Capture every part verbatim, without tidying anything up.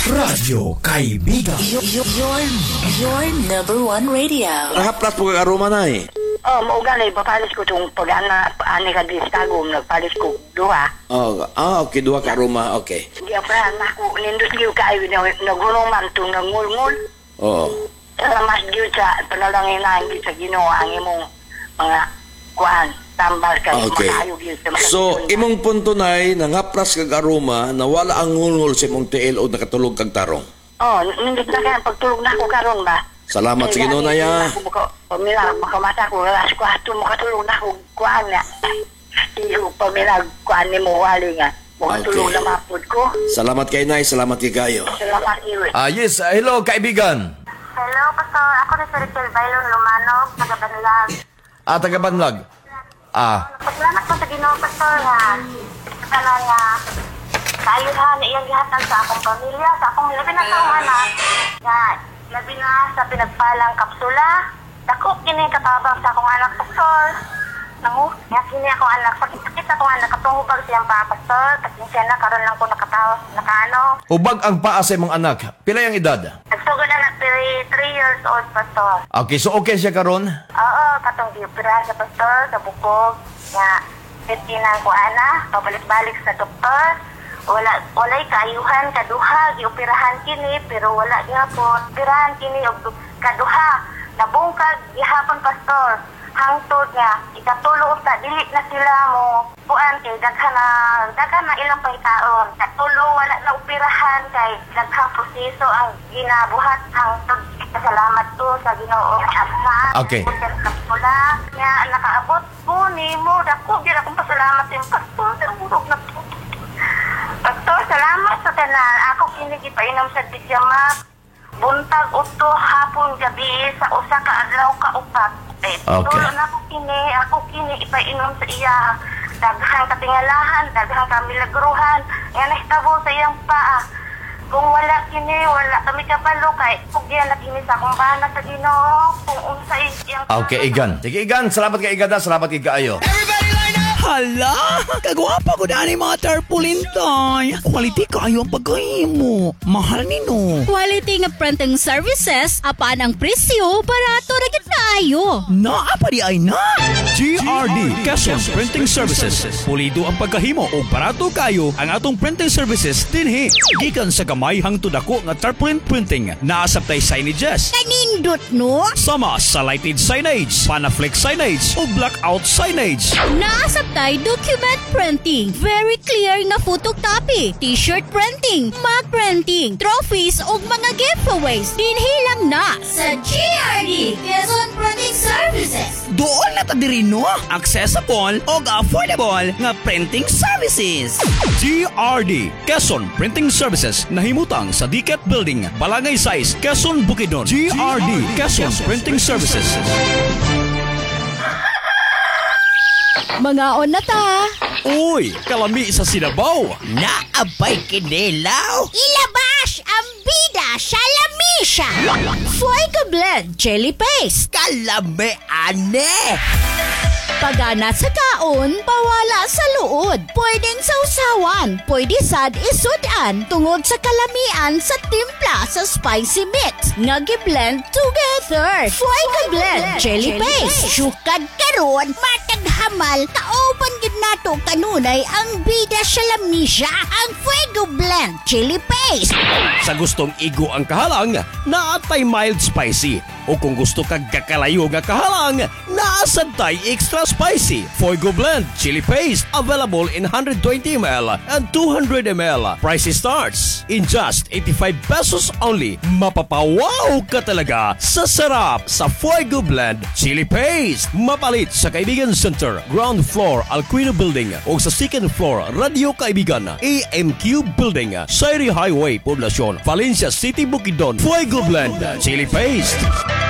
Radyo Kaibigan. Your, your, your number one radio. Nakaplas po ka aroma na eh. Oh, mauga na ipapalis ko itong pag-ana, ani ka di stagom, nagpalis ko duha. Oh, ah, okay, duha ka aroma, okay. Hindi ako na ako, nindot giyo kayo, nagulong man itong nangulngul. Oo. Salamat giyo sa panalangin na hindi sa ginawa ang imong mga kuhan, tambal ka, Okay. makayo giyo sa mga So, imong punto na ay nangapras kag aroma na wala ang ngulngul sa imong tiil o nakatulog kag tarong. Oh, nindot na kaya pagtulog na ako karon ba? Salamat sa Ginoo na ya. Pamila, makamata ko, alas ko ato, makatulog na ako, kuhan nga. Iyo, pamila, kuhan ni mo, wali nga. Makatulog Okay. na mapod ko. Salamat kay Nay, salamat kay kayo. Salamat iyo. Ah, yes. ah, hello, kaibigan. Hello, Pastor. Ako ni Sir Rachel Bailon Lumanog, taga-Banlag. Ah, taga-Banlag. Ah, Paglamat ko sa Ginoo, Pastor, nga. Sana nga, kaayuhan iyang gihatag sa akong pamilya, sa akong labi na taong anak. Nga, labi na sa pinagpalang kapsula. Dako kini katabang sa akong anak, Pastor. Nangu, nga kini akong anak. Pagkikit akong anak, katungubag siyang pa, Pastor. Kapinsya na, karon lang ko nakatawas, nakaano. ubag ang paa sa imong anak. Pila yung edad? Nagsugod na na three years old, Pastor. Okay, so okay siya karon. Oo, katong giopera sa pastor, sa bukog, nga, fifteen ko ana, pabalik-balik sa doktor. Wala, walay kaayuhan, kaduha, gioperahan kini, pero wala nga po, operahan kini, og du- kaduha, nabungkag, gihapon pastor, hangtod nga, ikatulo ta, dili na sila mo, buan kay daghan na, daghan na ilang pangitaon, katulo, wala na operahan, kay daghang proseso ang ginabuhat, hangtod, salamat to sa Ginoo Ama. Okay. Sa kapsula nga nakaabot po ni mo dako gyud akong pasalamat sa pastor sa urog na po. Pastor, salamat sa tanan. Ako kini gipainom sa pijama. Buntag uto hapon gabi sa usa ka adlaw ka upat. Eh, Okay. tulo na ko kini, ako kini ipainom sa iya. Daghang katingalahan, daghang kamilagruhan. Nga nahitabo sa iyang paa. Kung wala kini, wala kami kabalo kay kugyan na kini sa akong bana sa Ginoo. Kung unsa iyang Okay, Igan. Sige, Igan. Salamat kay Igan. Salamat kay kaayo. Hala, kagwapa ko na ni mga tarpaulin tay. Quality kayo ang pagkahimo. Mahal ni no. Quality nga printing services, apaan ang presyo, barato ra gyud kaayo. Naa pa di ay na. G R D Quezon Printing Services. Pulido ang pagkahimo o barato kayo ang atong printing services dinhi. Gikan sa gamay hangtod dako nga tarpaulin printing. Naasabtay signages. Kanindot no? Sama sa lighted signage, panaflex signage o blackout signage. Naasabtay document printing, very clear nga photocopy, t-shirt printing, mug printing, trophies ug mga giveaways. Dinhi lang na sa G R D Quezon Printing Services. Doon na ta diri no. Accessible o affordable nga printing services. G R D Quezon Printing Services nahimutang sa D C A T Building, Balangay Size, Quezon, Bukidnon. G R D Quezon Printing Services. Mga on na ta. Uy, kalami sa Sinabaw. Naabay kinilaw. Ilabas ang bida sa lamisa. Fuego Blend Jelly Paste. Kalami ane. Pagana sa kaon, pawala sa luod. Pwedeng sausawan, pwede sad isudan tungod sa kalamian sa timpla sa spicy mix. Nga gi-blend together. Fuego Blend Jelly Paste. Sukad karon, matag hamal, kaoban gid nato kanunay ang bida sa lamisa, ang Fuego Blend Jelly Paste. Sa gustong igo ang kahalang, naatay mild spicy. O kung gusto kag kakalayo nga kahalang, naasantay extra spicy. Fuego Blend Chili Paste available in one hundred twenty milliliters and two hundred milliliters. Price starts in just eighty-five pesos only. Mapapawaw ka talaga sa sarap sa Fuego Blend Chili Paste. Mapalit sa Kaibigan Center, ground floor Alquino Building o sa second floor Radio Kaibigan, A M Q Building, Sairi Highway, Poblacion, Valencia City, Bukidnon. Fuego Blend Chili Paste.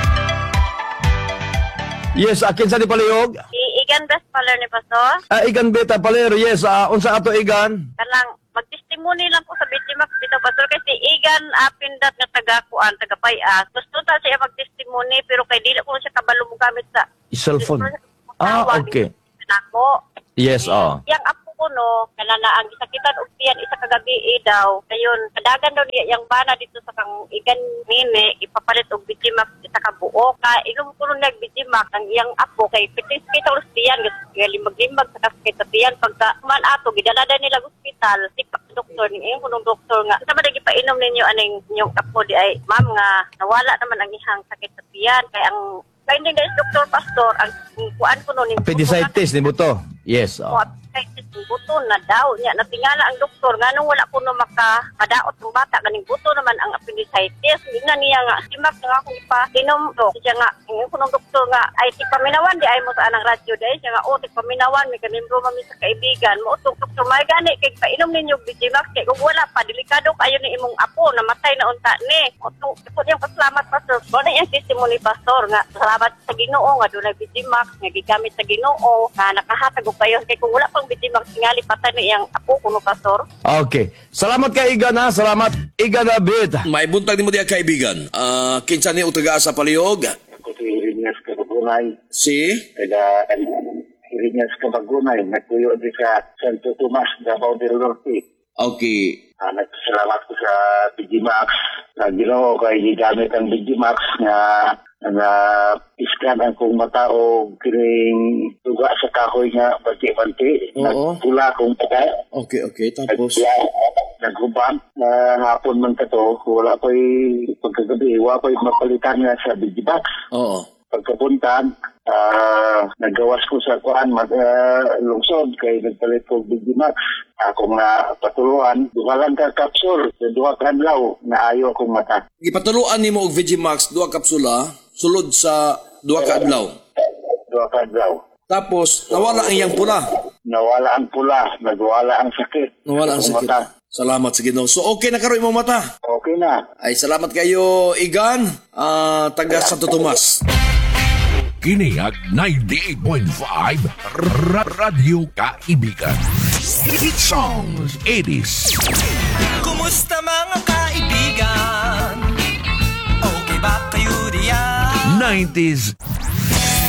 Yes, akin sa ni Palihog. Igan best color ni Pastor. Ah, Igan Beta Palero, yes. Ah, unsa ato Igan? Kanang magtestimony lang po sa Bitimak dito, Pastor, kasi Igan apindat nga taga-kuan, taga-payas. Gusto ta siya magtestimony, pero kay dili ko siya kabalo mo gamit sa Cellphone. Ah, okay. Nako. Yes, oh. Yang apo kuno kana na ang gisakitan og tiyan isa ka gabi daw. Dayon kadagan daw niya yang bana dito sa kang igan nini ipapalit og Vigimax isa ka buo ka inom kuno nag Vigimax ang iyang apo kay pitis kita og tiyan gali maglimbag sa kasakit sa tiyan pagka man ato gidalada nila sa ospital si doktor ni ang kunong doktor nga sa man gipainom ninyo aning inyong apo di ay ma'am nga nawala naman ang ihang sakit sa tiyan kay ang kay hindi guys doktor pastor ang kuan kuno ni Appendicitis ni buto. Yes. o Oh. appendicitis ng buto na daw niya natingala ang doktor nganong wala kuno maka madaot ng bata ganing buto naman ang appendicitis ngina niya nga simak nga akong ipa-inom do siya nga ang kunong doktor nga ay ti paminawan di ay mo sa anang radyo di ay siya nga o ti paminawan may kanindro mami sa kaibigan mo utong doktor may gani kay painom ninyo Vigimax kay kung wala pa delikado kayo ni imong apo namatay na unta ni utong ipon yung pasalamat pastor mo na yung testimony pastor nga salamat sa Ginoo nga dunay Vigimax nga gigamit sa Ginoo nga nakahatag og kayo kay kung wala pang Vigimax tingali patay na iyang apo kuno pastor. Okay. Salamat kay Igan ha. Salamat Igan David. May buntag nimo diha kaibigan. Ah, kinsa ni utaga sa palihog? Ako si Irinyas Kabagunay. Si Taga Irinyas Kabagunay. Nagtuyo din sa Santo Tomas, Davao del Norte. Okay. Ah, nagsalamat ko sa Vigimax. Na Ginoo kay gigamit ang Vigimax nga nga iskan ang kong mata o kining tuga sa kahoy nga banti-banti. Oo. Nagpula kong mata. Okay, okay. Tapos Nagubang na hapon man ka to, wala ko'y pagkagabi, wala ko'y mapalitan nga sa Vigimax. Oo. Pagkapuntan, ah, nagawas ko sa kuan mag uh, lungsod kay nagpalit ko Vigimax. Ako nga patuluan, duhalan ka kapsul, duha ka adlaw na ayo akong mata. Gipatuluan nimo og Vigimax duha kapsula sulod sa duha ka adlaw. Duha ka adlaw. Tapos nawala ang iyang pula. Nawala ang pula, nagwala ang sakit. Nawala ang Akong sakit. mata. Salamat sa Ginoo. So okay na karon imong mata. Okay na. Ay salamat kayo Igan, ah, taga Santo Tomas. Kiniyag ninety-eight point five R- Radio Kaibigan. Hit songs eighties. Kumusta mga kaibigan? Okay ba kayo diyan? nineties